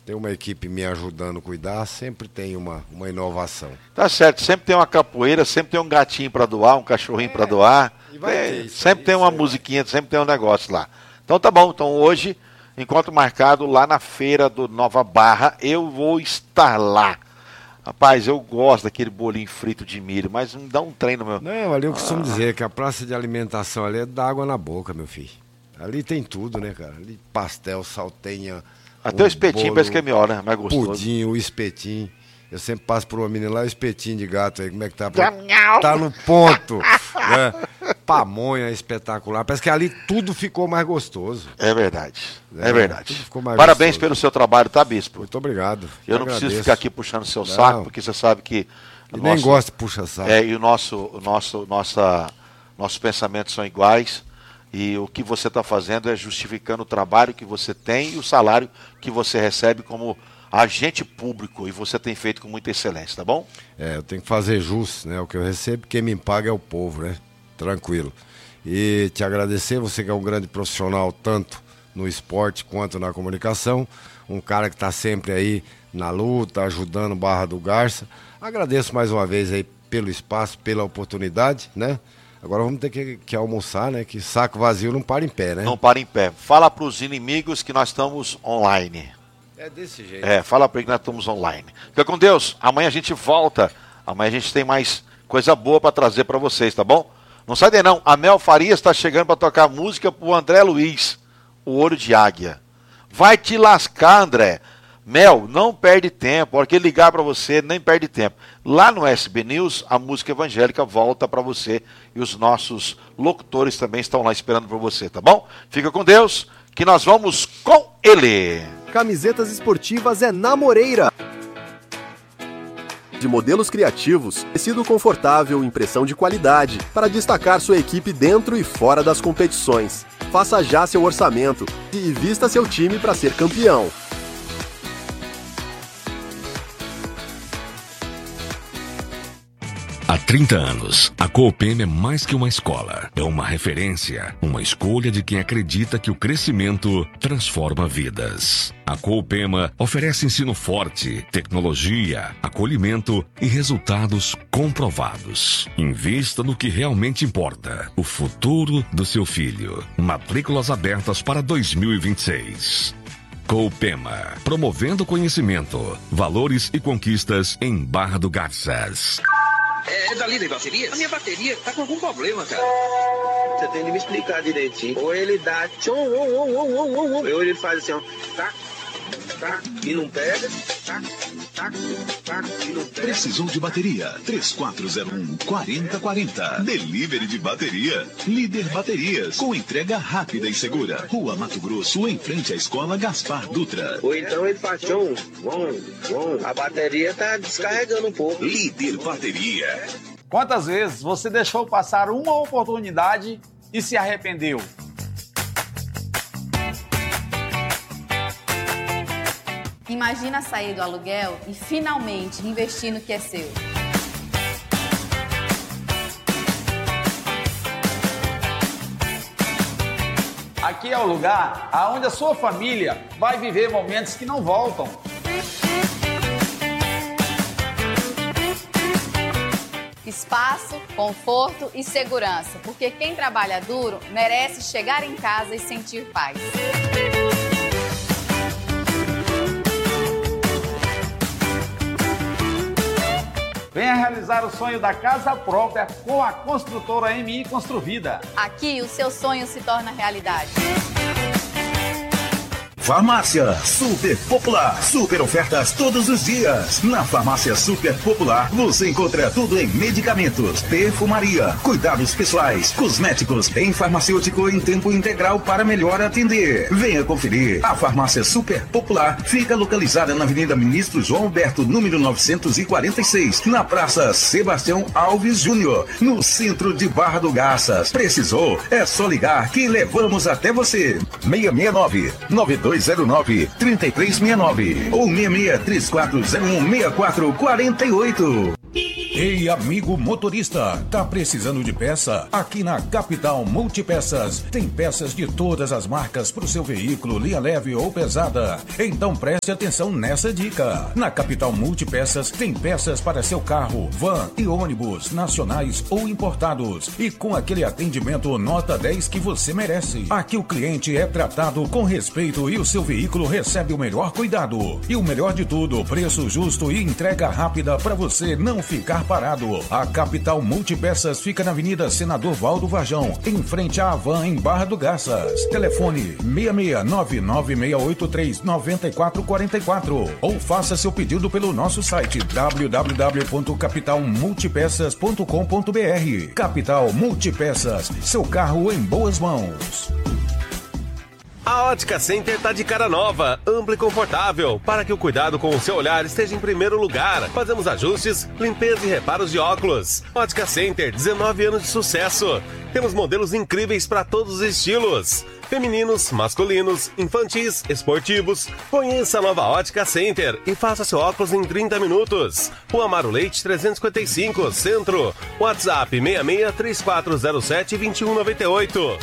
tem uma equipe me ajudando a cuidar, sempre tem uma inovação. Tá certo, sempre tem uma capoeira, sempre tem um gatinho para doar, um cachorrinho para doar. Sempre tem uma musiquinha, sempre tem um negócio lá. Então tá bom, então hoje, encontro marcado lá na feira do Nova Barra, eu vou estar lá. Rapaz, eu gosto daquele bolinho frito de milho, mas me dá um trem no meu... Não, ali eu costumo dizer que a praça de alimentação ali é dar água na boca, meu filho. Ali tem tudo, né, cara? Ali pastel, saltenha... Até o espetinho parece que é melhor, né? Mais gostoso. Pudim, o espetinho. Eu sempre passo por uma menina lá, o espetinho de gato aí, como é que tá? Tá no ponto. Né? Pamonha espetacular. Parece que ali tudo ficou mais gostoso. É verdade. É verdade. Tudo ficou mais Parabéns gostoso. pelo seu trabalho, tá, Bispo? Muito obrigado. Eu não preciso ficar aqui puxando seu saco, porque você sabe que... Nem gosto de puxar saco. E nossos pensamentos são iguais. E o que você está fazendo é justificando o trabalho que você tem e o salário que você recebe como agente público. E você tem feito com muita excelência, tá bom? Eu tenho que fazer jus, né? O que eu recebo, quem me paga é o povo, né? Tranquilo. E te agradecer, você que é um grande profissional, tanto no esporte quanto na comunicação. Um cara que está sempre aí na luta, ajudando Barra do Garça. Agradeço mais uma vez aí pelo espaço, pela oportunidade, né? Agora vamos ter que almoçar, né? Que saco vazio não para em pé, né? Não para em pé. Fala para os inimigos que nós estamos online. É desse jeito. Fala para eles que nós estamos online. Fica com Deus. Amanhã a gente volta. Amanhã a gente tem mais coisa boa para trazer para vocês, tá bom? Não sai daí não. A Mel Farias está chegando para tocar música pro André Luiz. O Olho de Águia. Vai te lascar, André. Mel, não perde tempo. A hora que ele ligar para você, nem perde tempo. Lá no SB News, a música evangélica volta para você. E os nossos locutores também estão lá esperando por você, tá bom? Fica com Deus, que nós vamos com ele. Camisetas esportivas é na Moreira. De modelos criativos, tecido confortável, impressão de qualidade, para destacar sua equipe dentro e fora das competições. Faça já seu orçamento e vista seu time para ser campeão. Há 30 anos, a Coopem é mais que uma escola. É uma referência, uma escolha de quem acredita que o crescimento transforma vidas. A Coopema oferece ensino forte, tecnologia, acolhimento e resultados comprovados. Invista no que realmente importa, o futuro do seu filho. Matrículas abertas para 2026. Coopema, promovendo conhecimento, valores e conquistas em Barra do Garças. É da Líder Baterias? A minha bateria tá com algum problema, cara. Você tem que me explicar direitinho. Ou ele dá tchom, ou ele faz assim, ó, tac, tac, e não pega, tac, tac, tac, e não pega. Precisou de bateria? 3401-4040. Delivery de bateria. Líder Baterias, com entrega rápida e segura. Rua Mato Grosso, em frente à Escola Gaspar Dutra. Ou então ele faz tchom, a bateria tá descarregando um pouco. Líder Bateria. Quantas vezes você deixou passar uma oportunidade e se arrependeu? Imagina sair do aluguel e finalmente investir no que é seu. Aqui é o lugar onde a sua família vai viver momentos que não voltam. Espaço, conforto e segurança, porque quem trabalha duro merece chegar em casa e sentir paz. Venha realizar o sonho da casa própria com a construtora MI Construvida. Aqui o seu sonho se torna realidade. Farmácia Super Popular. Super ofertas todos os dias. Na Farmácia Super Popular você encontra tudo em medicamentos, perfumaria, cuidados pessoais, cosméticos, em farmacêutico em tempo integral para melhor atender. Venha conferir. A Farmácia Super Popular fica localizada na Avenida Ministro João Alberto, número 946, na Praça Sebastião Alves Júnior, no centro de Barra do Garças. Precisou? É só ligar que levamos até você. 669-9209-3369 ou 66-3401-6448. Ei, amigo motorista, tá precisando de peça? Aqui na Capital Multipeças tem peças de todas as marcas para o seu veículo, linha leve ou pesada. Então preste atenção nessa dica. Na Capital Multipeças tem peças para seu carro, van e ônibus, nacionais ou importados. E com aquele atendimento nota 10 que você merece. Aqui o cliente é tratado com respeito e o seu veículo recebe o melhor cuidado. E o melhor de tudo, preço justo e entrega rápida para você não ficar parado. A Capital Multipeças fica na Avenida Senador Valdo Varjão, em frente à Havan, em Barra do Garças. Telefone 66996839444 ou faça seu pedido pelo nosso site www.capitalmultipeças.com.br. Capital Multipeças, seu carro em boas mãos. A Ótica Center tá de cara nova, ampla e confortável, para que o cuidado com o seu olhar esteja em primeiro lugar. Fazemos ajustes, limpeza e reparos de óculos. Ótica Center, 19 anos de sucesso. Temos modelos incríveis para todos os estilos. Femininos, masculinos, infantis, esportivos. Conheça a nova Ótica Center e faça seu óculos em 30 minutos. Rua Amaro Leite 355, Centro. WhatsApp 66 3407 2198.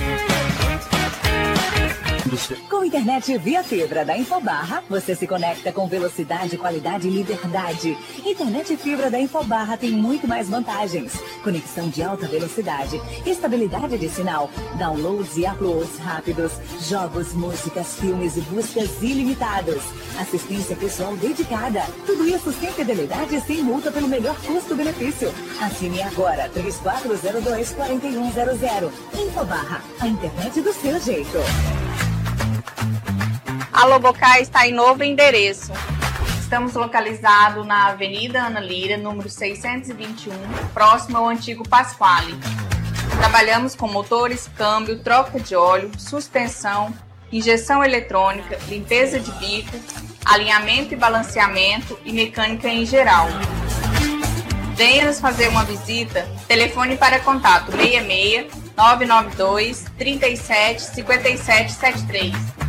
Com internet via fibra da Infobarra, você se conecta com velocidade, qualidade e liberdade. Internet fibra da Infobarra tem muito mais vantagens. Conexão de alta velocidade, estabilidade de sinal, downloads e uploads rápidos, jogos, músicas, filmes e buscas ilimitados. Assistência pessoal dedicada. Tudo isso sem fidelidade e sem multa pelo melhor custo-benefício. Assine agora 3402-4100. Infobarra, a internet do seu jeito. A Lobocá está em novo endereço. Estamos localizados na Avenida Ana Lira, número 621, próximo ao antigo Pasquale. Trabalhamos com motores, câmbio, troca de óleo, suspensão, injeção eletrônica, limpeza de bico, alinhamento e balanceamento e mecânica em geral. Venha nos fazer uma visita. Telefone para contato 66 992 37 57 73.